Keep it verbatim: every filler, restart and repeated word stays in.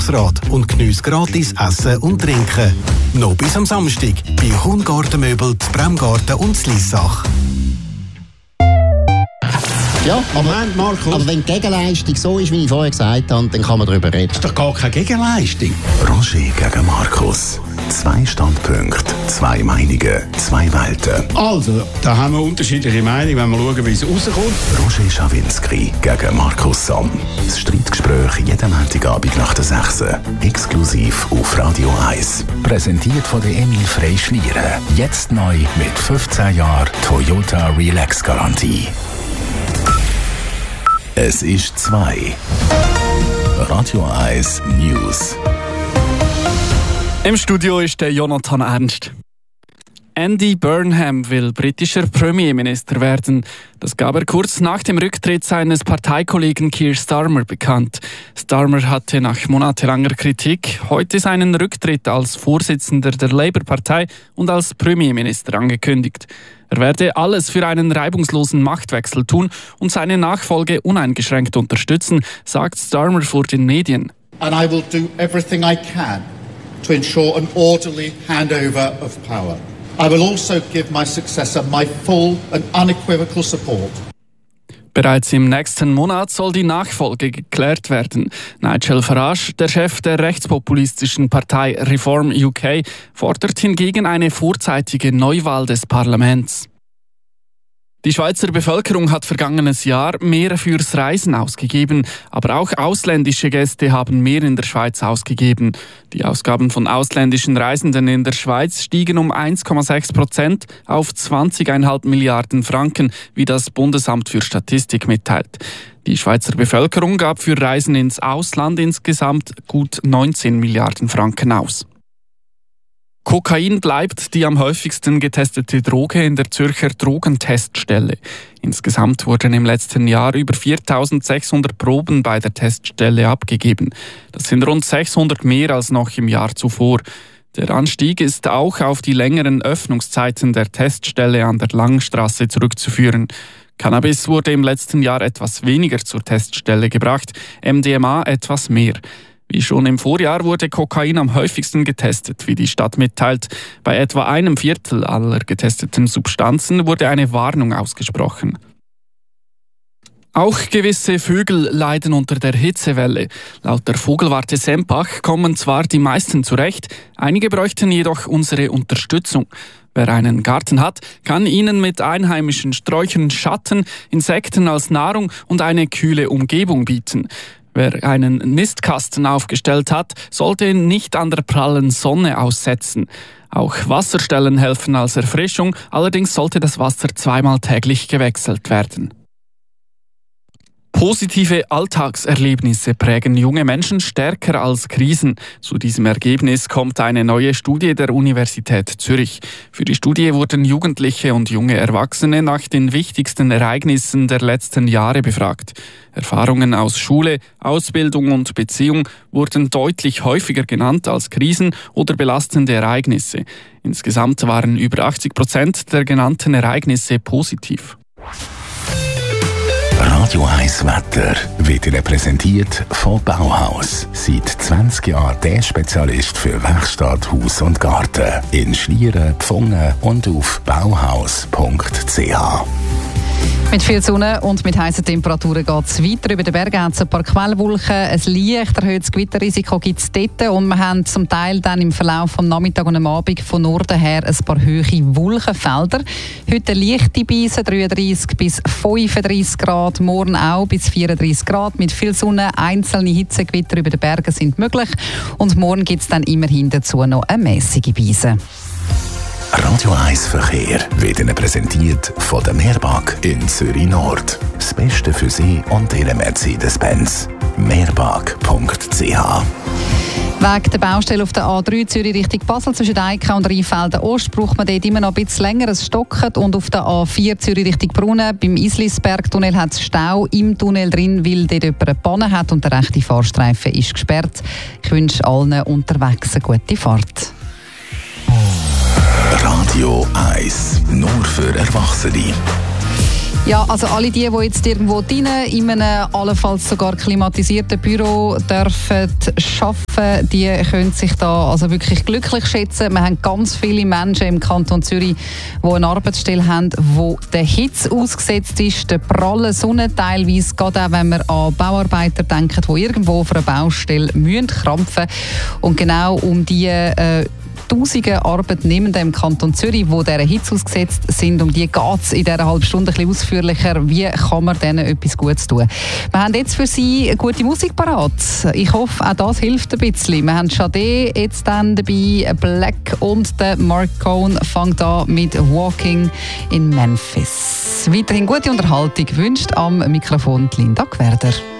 Verkehrsrat und geniesse gratis Essen und Trinken. Noch bis am Samstag bei Hungartenmöbel, Bremgarten und Lissach. Ja, aber, Moment, Markus. aber wenn die Gegenleistung so ist, wie ich vorher gesagt habe, dann kann man darüber reden. Das ist doch gar keine Gegenleistung. Roger gegen Markus. Zwei Standpunkte, zwei Meinungen, zwei Welten. Also, da haben wir unterschiedliche Meinungen, wenn wir schauen, wie es rauskommt. Roger Schawinski gegen Markus Somm. Das Streitgespräch jeden Montagabend nach der sechs. Exklusiv auf Radio eins. Präsentiert von der Emil Frey Schlieren. Jetzt neu mit fünfzehn Jahren Toyota Relax Garantie. Es ist zwei. Radio eins News. Im Studio ist der Jonathan Ernst. Andy Burnham will britischer Premierminister werden. Das gab er kurz nach dem Rücktritt seines Parteikollegen Keir Starmer bekannt. Starmer hatte nach monatelanger Kritik heute seinen Rücktritt als Vorsitzender der Labour-Partei und als Premierminister angekündigt. Er werde alles für einen reibungslosen Machtwechsel tun und seine Nachfolge uneingeschränkt unterstützen, sagt Starmer vor den Medien. And I will do everything I can to ensure an orderly handover of power. I will also give my successor my full and unequivocal support. Bereits im nächsten Monat soll die Nachfolge geklärt werden. Nigel Farage, der Chef der rechtspopulistischen Partei Reform U K, fordert hingegen eine vorzeitige Neuwahl des Parlaments. Die Schweizer Bevölkerung hat vergangenes Jahr mehr fürs Reisen ausgegeben, aber auch ausländische Gäste haben mehr in der Schweiz ausgegeben. Die Ausgaben von ausländischen Reisenden in der Schweiz stiegen um eins Komma sechs Prozent auf zwanzig Komma fünf Milliarden Franken, wie das Bundesamt für Statistik mitteilt. Die Schweizer Bevölkerung gab für Reisen ins Ausland insgesamt gut neunzehn Milliarden Franken aus. Kokain bleibt die am häufigsten getestete Droge in der Zürcher Drogenteststelle. Insgesamt wurden im letzten Jahr über viertausendsechshundert Proben bei der Teststelle abgegeben. Das sind rund sechshundert mehr als noch im Jahr zuvor. Der Anstieg ist auch auf die längeren Öffnungszeiten der Teststelle an der Langstrasse zurückzuführen. Cannabis wurde im letzten Jahr etwas weniger zur Teststelle gebracht, M D M A etwas mehr. Wie schon im Vorjahr wurde Kokain am häufigsten getestet, wie die Stadt mitteilt. Bei etwa einem Viertel aller getesteten Substanzen wurde eine Warnung ausgesprochen. Auch gewisse Vögel leiden unter der Hitzewelle. Laut der Vogelwarte Sempach kommen zwar die meisten zurecht, einige bräuchten jedoch unsere Unterstützung. Wer einen Garten hat, kann ihnen mit einheimischen Sträuchern Schatten, Insekten als Nahrung und eine kühle Umgebung bieten. Wer einen Nistkasten aufgestellt hat, sollte ihn nicht an der prallen Sonne aussetzen. Auch Wasserstellen helfen als Erfrischung, allerdings sollte das Wasser zweimal täglich gewechselt werden. Positive Alltagserlebnisse prägen junge Menschen stärker als Krisen. Zu diesem Ergebnis kommt eine neue Studie der Universität Zürich. Für die Studie wurden Jugendliche und junge Erwachsene nach den wichtigsten Ereignissen der letzten Jahre befragt. Erfahrungen aus Schule, Ausbildung und Beziehung wurden deutlich häufiger genannt als Krisen oder belastende Ereignisse. Insgesamt waren über achtzig Prozent der genannten Ereignisse positiv. Radio eins Wetter wird Ihnen präsentiert von Bauhaus. Seit zwanzig Jahren der Spezialist für Werkstatt, Haus und Garten. In Schlieren, Pfungen und auf bauhaus punkt c h. Mit viel Sonne und mit heißen Temperaturen geht es weiter. Über den Bergen hat es ein paar Quellwolken, ein leicht erhöhtes Gewitterrisiko gibt es dort und wir haben zum Teil dann im Verlauf des Nachmittags und am Abend von Norden her ein paar hohe Wolkenfelder. Heute leichte Beise, dreiunddreissig bis fünfunddreissig Grad, morgen auch bis vierunddreissig Grad mit viel Sonne. Einzelne Hitzegewitter über den Bergen sind möglich und morgen gibt es dann immerhin dazu noch eine mäßige Beise. Radio eins Verkehr wird Ihnen präsentiert von der Mehrbank in Zürich Nord. Das Beste für Sie und Ihren Mercedes-Benz. mehrbank punkt c h. Wegen der Baustelle auf der A drei Zürich Richtung Basel zwischen Eika und Rheinfelden Ost braucht man dort immer noch ein bisschen länger. Es stockt. Und auf der A vier Zürich Richtung Brunnen beim Islisberg-Tunnel hat es Stau im Tunnel drin, weil dort jemand eine Panne hat und der rechte Fahrstreifen ist gesperrt. Ich wünsche allen unterwegs eine gute Fahrt. Radio eins, nur für Erwachsene. Ja, also alle die, die jetzt irgendwo drinnen in einem allenfalls sogar klimatisierten Büro dürfen arbeiten, die können sich da also wirklich glücklich schätzen. Wir haben ganz viele Menschen im Kanton Zürich, die eine Arbeitsstelle haben, die der Hitze ausgesetzt ist, der prallen Sonne teilweise, gerade auch wenn wir an Bauarbeiter denken, die irgendwo auf einer Baustelle müssen krampfen. Und genau um die äh, Tausende Arbeitnehmenden im Kanton Zürich, die dieser Hitze ausgesetzt sind, um die geht es in dieser halben Stunde ein bisschen ausführlicher. Wie kann man denen etwas Gutes tun? Wir haben jetzt für Sie gute Musik parat. Ich hoffe, auch das hilft ein bisschen. Wir haben Sade jetzt dann dabei, Black und der Mark Cohn fängt an mit Walking in Memphis. Weiterhin gute Unterhaltung wünscht am Mikrofon Linda Gwerder.